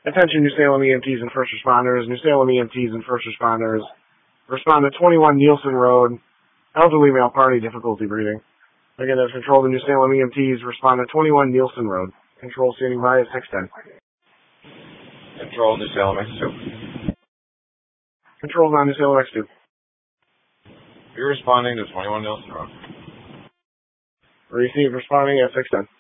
Attention New Salem EMTs and first responders. New Salem EMTs and first responders. Respond to 21 Nielsen Road. Elderly male party, difficulty breathing. Again, as control the New Salem EMTs. Respond to 21 Nielsen Road. Control standing by at 610. Control New Salem X2. Control's on New Salem X2. You're responding to 21 Nielsen Road. Receive responding at 610.